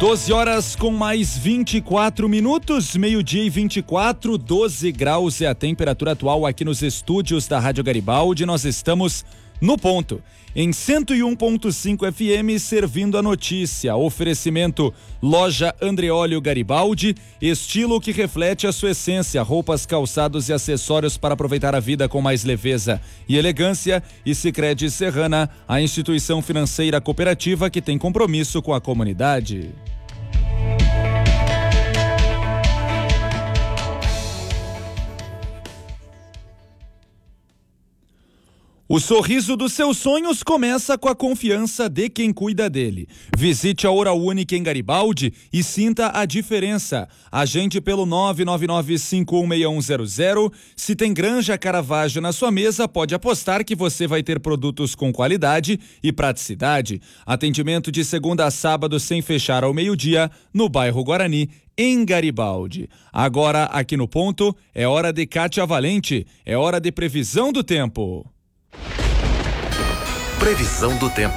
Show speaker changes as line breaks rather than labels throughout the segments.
12 horas com mais 24 minutos, meio-dia e 24, 12 graus é a temperatura atual aqui nos estúdios da Rádio Garibaldi. Nós estamos no ponto, em 101.5 FM, servindo a notícia. Oferecimento Loja Andreóleo Garibaldi, estilo que reflete a sua essência, roupas, calçados e acessórios para aproveitar a vida com mais leveza e elegância. E Sicredi Serrana, a instituição financeira cooperativa que tem compromisso com a comunidade. O sorriso dos seus sonhos começa com a confiança de quem cuida dele. Visite a Oral Unique em Garibaldi e sinta a diferença. Agende pelo 999516100. Se tem Granja Caravaggio na sua mesa, pode apostar que você vai ter produtos com qualidade e praticidade. Atendimento de segunda a sábado sem fechar ao meio-dia no bairro Guarani, em Garibaldi. Agora, aqui no ponto, é hora de Kátia Valente, é hora de previsão do tempo.
Previsão do tempo.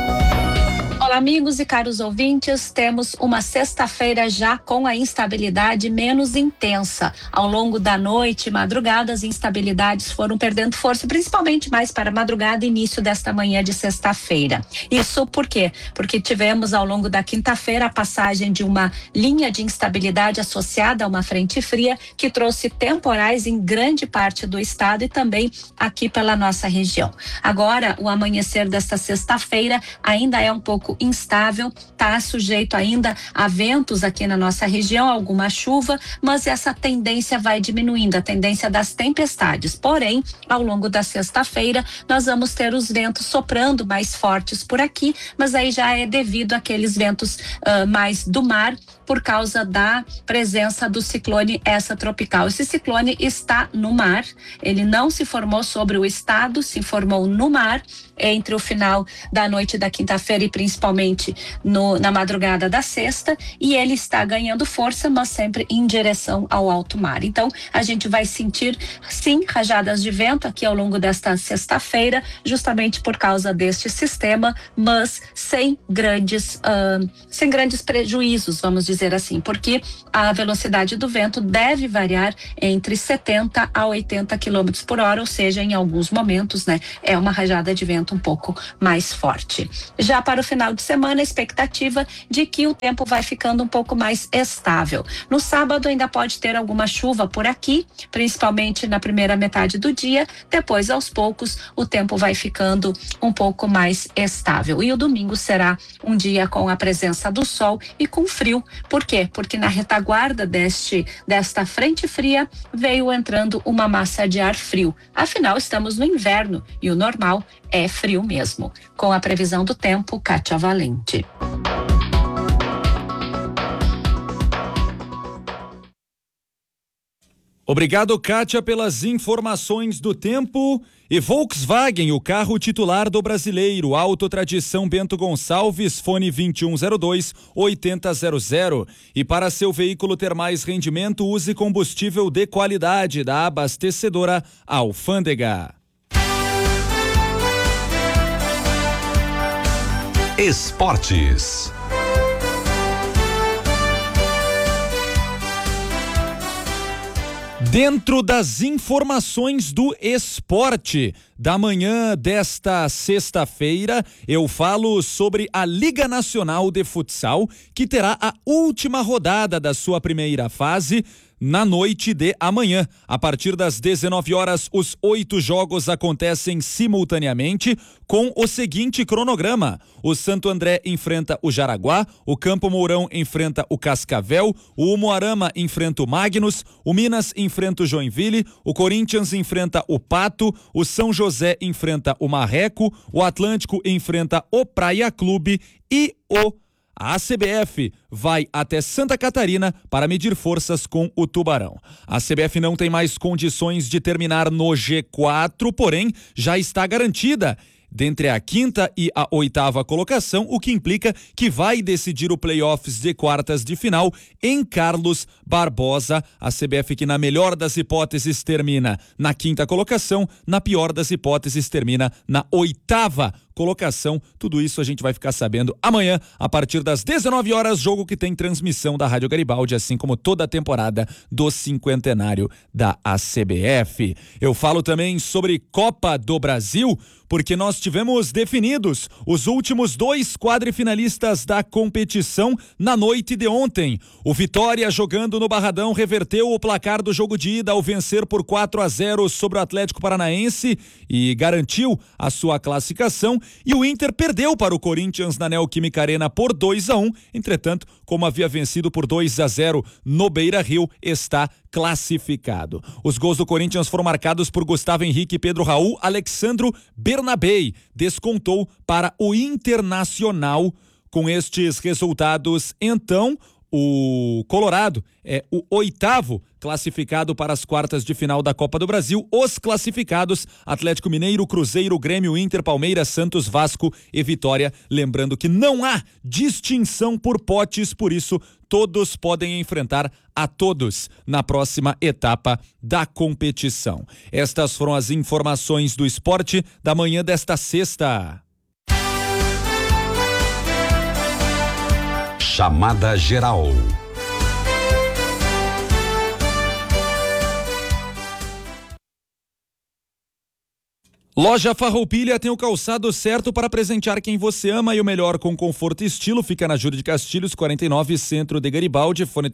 Olá, amigos e caros ouvintes, temos uma sexta-feira já com a instabilidade menos intensa. Ao longo da noite e madrugada, as instabilidades foram perdendo força, principalmente mais para a madrugada e início desta manhã de sexta-feira. Isso por quê? Porque tivemos ao longo da quinta-feira a passagem de uma linha de instabilidade associada a uma frente fria que trouxe temporais em grande parte do estado e também aqui pela nossa região. Agora, o amanhecer desta sexta-feira ainda é um pouco instável, está sujeito ainda a ventos aqui na nossa região, alguma chuva, mas essa tendência vai diminuindo, a tendência das tempestades. Porém, ao longo da sexta-feira, nós vamos ter os ventos soprando mais fortes por aqui, mas aí já é devido àqueles ventos mais do mar, por causa da presença do ciclone extratropical. Esse ciclone está no mar, ele não se formou sobre o estado, se formou no mar entre o final da noite da quinta-feira e principalmente na madrugada da sexta, e ele está ganhando força, mas sempre em direção ao alto mar. Então, a gente vai sentir, sim, rajadas de vento aqui ao longo desta sexta-feira, justamente por causa deste sistema, mas sem grandes prejuízos, vamos dizer assim, porque a velocidade do vento deve variar entre 70 a 80 km por hora, ou seja, em alguns momentos, né, é uma rajada de vento um pouco mais forte. Já para o final de semana, a expectativa de que o tempo vai ficando um pouco mais estável. No sábado ainda pode ter alguma chuva por aqui, principalmente na primeira metade do dia, depois aos poucos o tempo vai ficando um pouco mais estável. E o domingo será um dia com a presença do sol e com frio. Por quê? Porque na retaguarda desta frente fria veio entrando uma massa de ar frio. Afinal, estamos no inverno e o normal é frio mesmo. Com a previsão do tempo, Kátia Valente.
Obrigado, Kátia, pelas informações do tempo. E Volkswagen, o carro titular do brasileiro. Autotradição Bento Gonçalves, fone 2102-8000. E para seu veículo ter mais rendimento, use combustível de qualidade da abastecedora Alfândega.
Esportes.
Dentro das informações do esporte da manhã desta sexta-feira, eu falo sobre a Liga Nacional de Futsal, que terá a última rodada da sua primeira fase na noite de amanhã. A partir das 19 horas, os 8 jogos acontecem simultaneamente com o seguinte cronograma: o Santo André enfrenta o Jaraguá, o Campo Mourão enfrenta o Cascavel, o Umuarama enfrenta o Magnus, o Minas enfrenta o Joinville, o Corinthians enfrenta o Pato, o São José enfrenta o Marreco, o Atlântico enfrenta o Praia Clube e a CBF vai até Santa Catarina para medir forças com o Tubarão. A CBF não tem mais condições de terminar no G4, porém já está garantida dentre a quinta e a oitava colocação, o que implica que vai decidir o playoffs de quartas de final em Carlos Barbosa. A CBF, que na melhor das hipóteses termina na quinta colocação, na pior das hipóteses termina na oitava colocação. Tudo isso a gente vai ficar sabendo amanhã, a partir das 19 horas, jogo que tem transmissão da Rádio Garibaldi, assim como toda a temporada do cinquentenário da ACBF. Eu falo também sobre Copa do Brasil, porque nós tivemos definidos os últimos 2 quadrifinalistas da competição na noite de ontem. O Vitória, jogando no Barradão, reverteu o placar do jogo de ida ao vencer por 4-0 sobre o Atlético Paranaense e garantiu a sua classificação. E o Inter perdeu para o Corinthians na Neoquímica Arena por 2-1. Entretanto, como havia vencido por 2-0 no Beira-Rio, está classificado. Os gols do Corinthians foram marcados por Gustavo Henrique, Pedro Raul. Alexandro Bernabei descontou para o Internacional. Com estes resultados, então, o Colorado é o 8º classificado para as quartas de final da Copa do Brasil. Os classificados: Atlético Mineiro, Cruzeiro, Grêmio, Inter, Palmeiras, Santos, Vasco e Vitória. Lembrando que não há distinção por potes, por isso todos podem enfrentar a todos na próxima etapa da competição. Estas foram as informações do esporte da manhã desta sexta.
Chamada Geral.
Loja Farroupilha tem o calçado certo para presentear quem você ama, e o melhor com conforto e estilo fica na Júlio de Castilhos 49, centro de Garibaldi, fone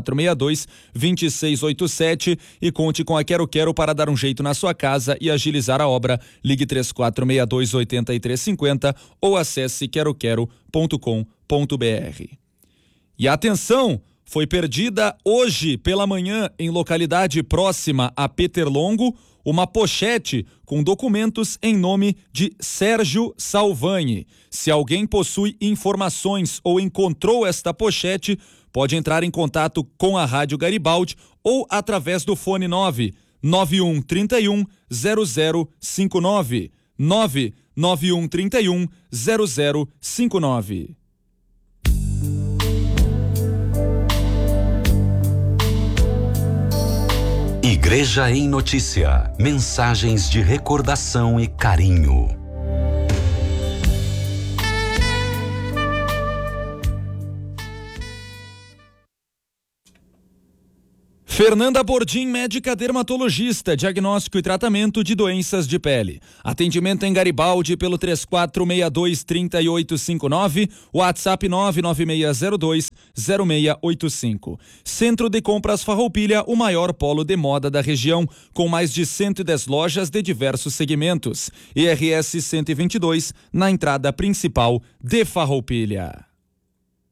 3462-2687, e conte com a Quero Quero para dar um jeito na sua casa e agilizar a obra. Ligue 3462-8350 ou acesse queroquero.com.br. E atenção! Foi perdida hoje pela manhã, em localidade próxima a Peterlongo, uma pochete com documentos em nome de Sérgio Salvani. Se alguém possui informações ou encontrou esta pochete, pode entrar em contato com a Rádio Garibaldi ou através do fone 99131 0059. 99131 0059.
Igreja em Notícia. Mensagens de recordação e carinho.
Fernanda Bordim, médica dermatologista, diagnóstico e tratamento de doenças de pele. Atendimento em Garibaldi pelo 3462-3859, WhatsApp 99602-0685. Centro de Compras Farroupilha, o maior polo de moda da região, com mais de 110 lojas de diversos segmentos. IRS 122, na entrada principal de Farroupilha.